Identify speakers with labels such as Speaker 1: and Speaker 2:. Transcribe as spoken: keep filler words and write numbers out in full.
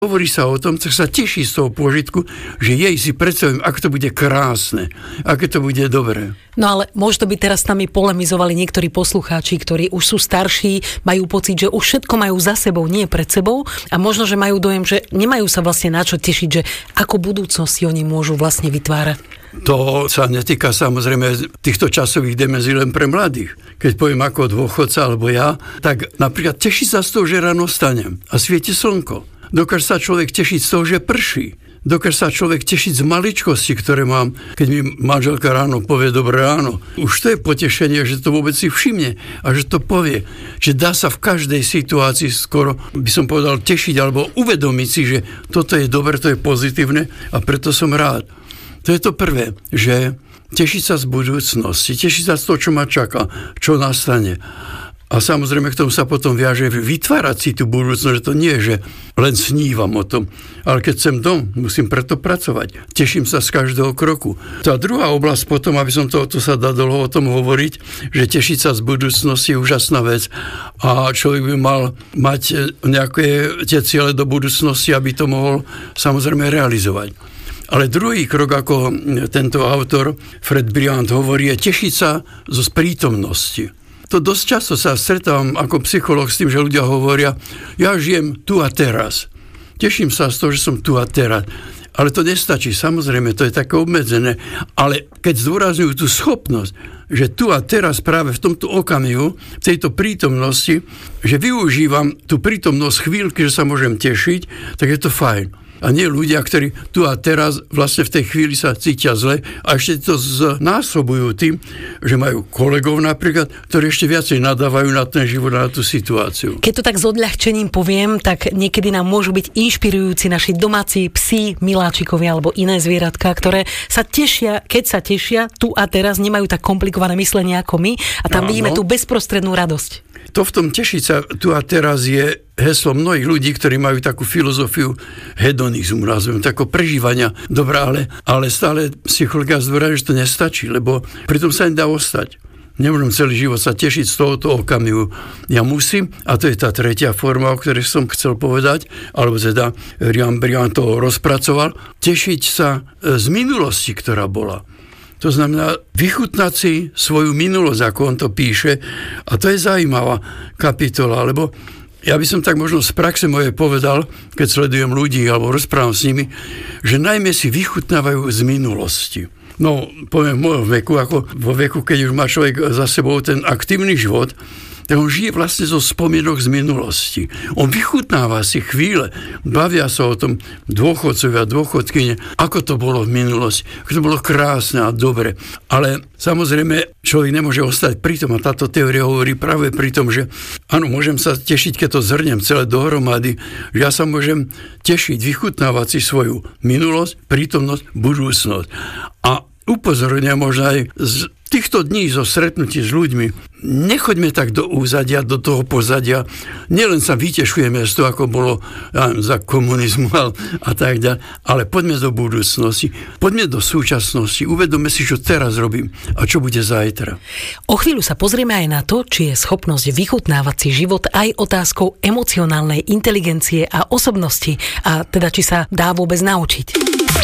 Speaker 1: hovorí sa o tom, tak sa teší z toho pôžitku, že jej si predstavím, ako to bude krásne, aké to bude dobré.
Speaker 2: No ale môže to byť, teraz s nami polemizovali niektorí poslucháči, ktorí už sú starší, majú pocit, že už všetko majú za sebou, nie pred sebou a možno, že majú dojem, že nemajú sa vlastne na čo tešiť, že ako budúcnosť oni môžu vlastne vytvárať.
Speaker 1: To sa netýka samozrejme týchto časových dimenzí len pre mladých. Keď poviem ako dôchodca alebo ja, tak napríklad teší sa z toho, že ráno stanem a svieti slnko. Dokáže sa človek tešiť z toho, že prší. Dokáže sa človek tešiť z maličkosti, ktoré mám, keď mi manželka ráno povie dobré ráno. Už to je potešenie, že to vôbec si všimne a že to povie. Že dá sa v každej situácii skoro, by som povedal, tešiť alebo uvedomiť si, že toto je dobre, to je pozitívne a preto som rád. To je to prvé, že tešiť sa z budúcnosti, tešiť sa z toho, čo ma čaká, čo nastane. A samozrejme k tomu sa potom viaže vytvárať si tú budúcnosť, že to nie je, že len snívam o tom. Ale keď sem dom, musím preto pracovať. Teším sa z každého kroku. Tá druhá oblasť potom, aby som to, to sa dá dlho o tom hovoriť, že tešiť sa z budúcnosti je úžasná vec. A človek by mal mať nejaké tie ciele do budúcnosti, aby to mohol samozrejme realizovať. Ale druhý krok, ako tento autor Fred Briand hovorí, je tešiť sa zo prítomnosti. To dosť často sa stretávam ako psychológ s tým, že ľudia hovoria, ja žijem tu a teraz. Teším sa z toho, že som tu a teraz. Ale to nestačí, samozrejme, to je také obmedzené. Ale keď zdôrazňujú tú schopnosť, že tu a teraz práve v tomto okamihu, v tejto prítomnosti, že využívam tú prítomnosť chvíľky, že sa môžem tešiť, tak je to fajn. A nie ľudia, ktorí tu a teraz vlastne v tej chvíli sa cítia zle a ešte to znásobujú tým, že majú kolegov napríklad, ktorí ešte viacej nadávajú na ten život a na tú situáciu.
Speaker 2: Keď to tak s odľahčením poviem, tak niekedy nám môžu byť inšpirujúci naši domáci psi, miláčikovia alebo iné zvieratka, ktoré sa tešia, keď sa tešia tu a teraz, nemajú tak komplikované myslenie ako my a tam Áno. vidíme tú bezprostrednú radosť.
Speaker 1: To v tom tešiť sa tu a teraz je heslo mnohých ľudí, ktorí majú takú filozofiu hedonizmu, nazvem, takého prežívania. Dobrá, ale, ale stále psychológia zdôrazňuje, že to nestačí, lebo pritom sa nedá ostať. Nemôžem celý život sa tešiť z tohoto okamihu. Ja musím, a to je tá tretia forma, o ktorej som chcel povedať, alebo teda Rian Briand to rozpracoval, tešiť sa z minulosti, ktorá bola. To znamená vychutnať si svoju minulosť, ako on to píše. A to je zaujímavá kapitola, lebo ja by som tak možno z praxe moje povedal, keď sledujem ľudí alebo rozprávam s nimi, že najmä si vychutnávajú z minulosti. No, poviem v mojom veku, ako vo veku, keď už má človek za sebou ten aktívny život, tak on žije vlastne zo spomienok z minulosti. On vychutnáva si chvíle, bavia sa o tom dôchodcovia, dôchodkyne, ako to bolo v minulosti, ako to bolo krásne a dobre. Ale samozrejme, človek nemôže ostať pri tom, a táto teória hovorí práve pri tom, že áno, môžem sa tešiť, keď to zhrnem celé dohromady, že ja sa môžem tešiť, vychutnávať si svoju minulosť, prítomnosť, budúcnosť. A upozorňujem možno aj z týchto dní zo stretnutí s ľuďmi, nechoďme tak do úzadia, do toho pozadia, nielen sa vytešujeme z toho, ako bolo ja, za komunizmu a tak ďalej, ale poďme do budúcnosti, poďme do súčasnosti, uvedome si, čo teraz robím a čo bude zajtra.
Speaker 2: O chvíľu sa pozrieme aj na to, či je schopnosť vychutnávať si život aj otázkou emocionálnej inteligencie a osobnosti, a teda či sa dá vôbec naučiť.